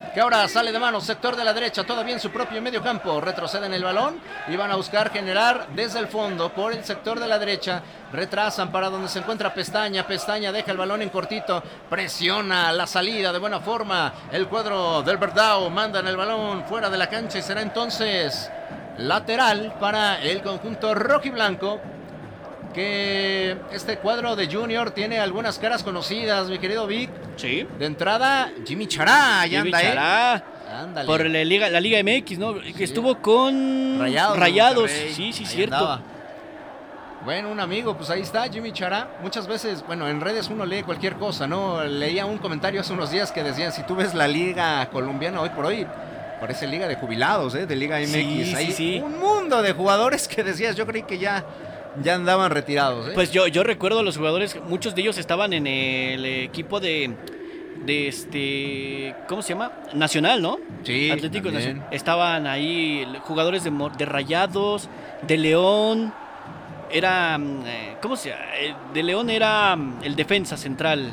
que ahora sale de mano, sector de la derecha, todavía en su propio medio campo, retroceden el balón y van a buscar generar desde el fondo por el sector de la derecha, retrasan para donde se encuentra Pestaña, Pestaña deja el balón en cortito, presiona la salida de buena forma, el cuadro del Verdao, mandan el balón fuera de la cancha y será entonces lateral para el conjunto rojiblanco. Que este cuadro de Junior tiene algunas caras conocidas, mi querido Vic. Sí. De entrada, Jimmy Chará, ya Jimmy anda, Chará, ándale. por la Liga MX, ¿no? Que Sí. estuvo con Rayados. Sí, Ahí cierto. andaba. Bueno, un amigo, pues ahí está Jimmy Chará. Muchas veces, bueno, en redes uno lee cualquier cosa, ¿no? Leía un comentario hace unos días que decían, si tú ves la liga colombiana hoy por hoy, parece liga de jubilados, de Liga MX. Sí, Hay sí. un mundo de jugadores que decías, yo creí que ya andaban retirados, Pues yo recuerdo a los jugadores, muchos de ellos estaban en el equipo de ¿cómo se llama? Nacional, ¿no? Sí, Atlético también. Nacional. Estaban ahí jugadores de Rayados, de León. Era, ¿cómo se llama? De León era el defensa central.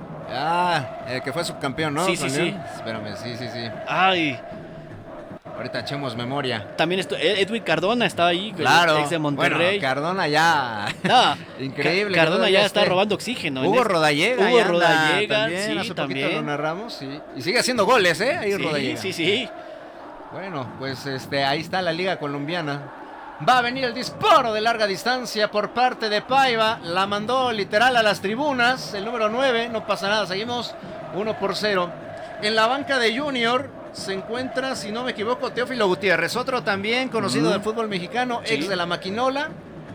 El que fue subcampeón, ¿no? Sí, sí, sí. Espérame, sí. Ay, Ahorita echemos memoria. también Edwin Cardona estaba ahí, Claro. ex de Monterrey. Bueno, Cardona ya. No, Increíble. Cardona ya está esté. robando oxígeno. Hugo Rodallega. Hugo ya anda Rodallega, también, sí, hace también. poquito lo narramos, sí. Y sigue haciendo goles, ahí Rodallega. Sí. Bueno, pues ahí está la liga colombiana. Va a venir el disparo de larga distancia por parte de Paiva. La mandó literal a las tribunas. El número 9, no pasa nada, seguimos 1-0. En la banca de Junior se encuentra, si no me equivoco, Teófilo Gutiérrez, otro también conocido del fútbol mexicano, Sí. ex de la Maquinola.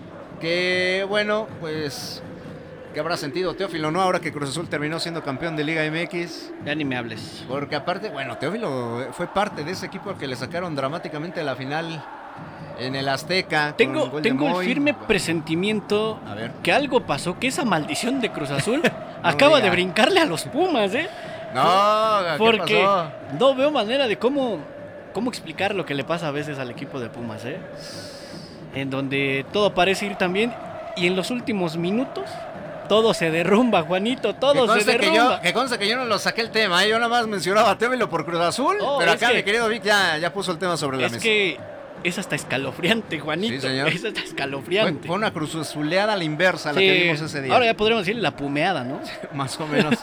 Que bueno, pues, ¿qué habrá sentido Teófilo, no? Ahora que Cruz Azul terminó siendo campeón de Liga MX. Ya ni me hables. Porque aparte, bueno, Teófilo fue parte de ese equipo que le sacaron dramáticamente a la final en el Azteca. Tengo el firme presente presentimiento A ver. que algo pasó, que esa maldición de Cruz Azul acaba diga. de brincarle a los Pumas, ¿eh? No, ¿qué Porque pasó? no veo manera de cómo explicar lo que le pasa a veces al equipo de Pumas, ¿eh? En donde todo parece ir tan bien y en los últimos minutos todo se derrumba, Juanito, todo se derrumba. Que conste que yo no lo saqué el tema, yo nada más mencionaba a Teófilo por Cruz Azul, Oh, pero es acá que- mi querido Vic ya puso el tema sobre la Es mesa. que es hasta escalofriante, Juanito. Sí, señor. Es hasta escalofriante. Fue una Cruz Azuleada a la inversa la Sí, que vimos ese día. ahora ya podríamos decirle la pumeada, ¿no? Más o menos.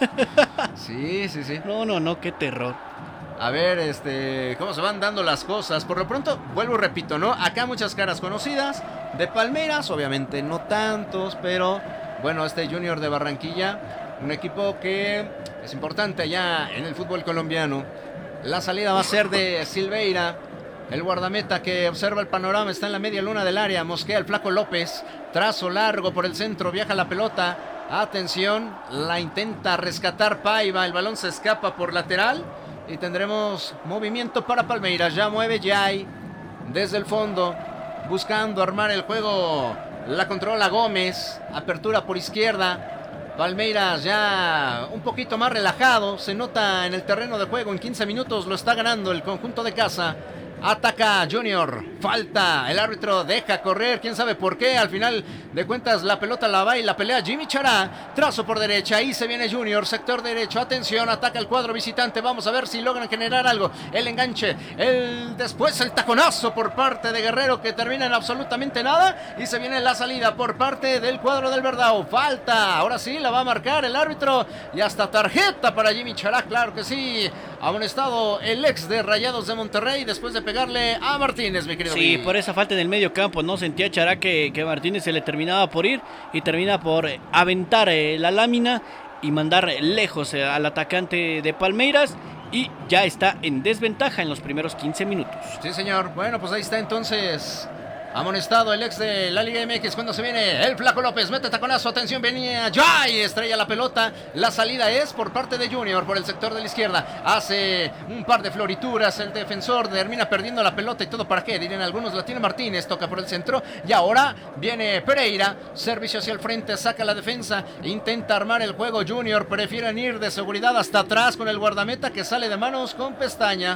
Sí. No, qué terror. A ver, cómo se van dando las cosas. Por lo pronto, vuelvo y repito, ¿no? Acá muchas caras conocidas. De Palmeiras, obviamente no tantos, pero bueno, Junior de Barranquilla, un equipo que es importante allá en el fútbol colombiano. La salida va a ser de Silveira, el guardameta que observa el panorama, está en la media luna del área, mosquea el Flaco López, trazo largo por el centro, viaja la pelota. Atención, la intenta rescatar Paiva, el balón se escapa por lateral. Y tendremos movimiento para Palmeiras. Ya mueve Jay desde el fondo, buscando armar el juego. La controla Gómez. Apertura por izquierda. Palmeiras ya un poquito más relajado. Se nota en el terreno de juego. En 15 minutos lo está ganando el conjunto de casa. Ataca Junior, falta, el árbitro deja correr, quién sabe por qué, al final de cuentas la pelota la va y la pelea Jimmy Chará, trazo por derecha, ahí se viene Junior, sector derecho, atención, ataca el cuadro visitante, vamos a ver si logran generar algo, el enganche, después el taconazo por parte de Guerrero que termina en absolutamente nada y se viene la salida por parte del cuadro del Verdao, falta, ahora sí la va a marcar el árbitro y hasta tarjeta para Jimmy Chará, claro que sí, amonestado el ex de Rayados de Monterrey después de pegarle a Martínez, mi querido. Sí, Vic. por esa falta en el medio campo, ¿no? Sentía Chará que Martínez se le terminaba por ir y termina por aventar la lámina y mandar lejos al atacante de Palmeiras y ya está en desventaja en los primeros 15 minutos. Sí, señor. Bueno, pues ahí está entonces amonestado el ex de la Liga MX cuando se viene el Flaco López, mete taconazo, atención, venía Jay, estrella la pelota, la salida es por parte de Junior por el sector de la izquierda, hace un par de florituras, el defensor termina perdiendo la pelota y todo para qué, dirían algunos, la tiene Martínez, toca por el centro y ahora viene Pereira, servicio hacia el frente, saca la defensa, intenta armar el juego Junior, prefieren ir de seguridad hasta atrás con el guardameta que sale de manos con Pestaña,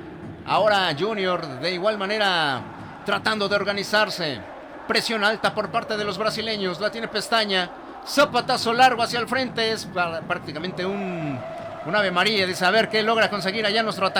ahora Junior de igual manera tratando de organizarse, presión alta por parte de los brasileños, la tiene Pestaña, zapatazo largo hacia el frente, es prácticamente un Ave María, dice a ver qué logra conseguir allá nuestro atacante.